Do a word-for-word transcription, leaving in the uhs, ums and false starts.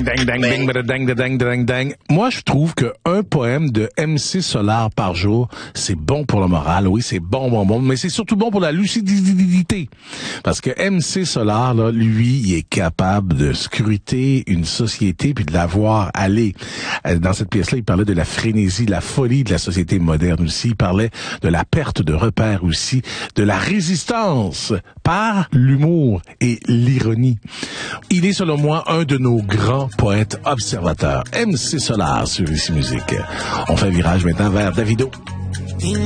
ding, ding, ding, ding, ding, ding, ding, ding, ding. Moi, je trouve que un poème de M C Solar par jour, c'est bon pour le moral. Oui, c'est bon, bon, bon, mais c'est surtout bon pour la lucidité. Parce que M C Solar, là, lui, il est capable de scruter une société puis de la voir aller. Dans cette pièce-là, il parlait de la frénésie, de la folie de la société moderne aussi. Il parlait de la perte de repères aussi, de la résistance par l'humour et l'ironie. Il est, selon moi, un de nos grands poètes observateurs. M C Solar sur Ici Musique. On fait un virage maintenant vers Davido.